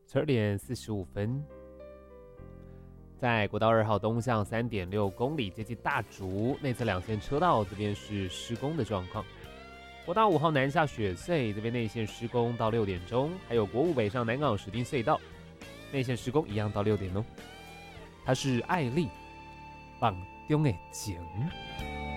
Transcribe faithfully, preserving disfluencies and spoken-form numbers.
十二点四十五分，在国道二号东向三点六公里，接近大竹内侧两线车道，这边是施工的状况。国道五号南下雪隧这边内线施工到六点钟，还有国五北上南港石碇隧道内线施工一样到六点哦。它是爱丽榜中的情。